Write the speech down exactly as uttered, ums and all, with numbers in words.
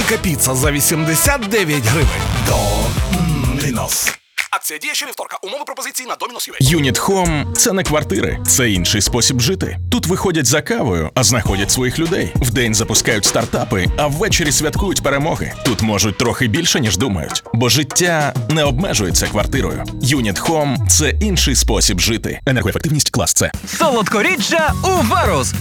велика піца за вісімдесят дев'ять гривень. Домінос. Акція діє щовівторка. Умови пропозиції на Домінос точка ю а. Юніт Home – це не квартири, це інший спосіб жити. Тут виходять за кавою, а знаходять своїх людей. Вдень запускають стартапи, а ввечері святкують перемоги. Тут можуть трохи більше, ніж думають. Бо життя не обмежується квартирою. Юніт Home – це інший спосіб жити. Енергоефективність клас С. Солодкоріччя у Варус.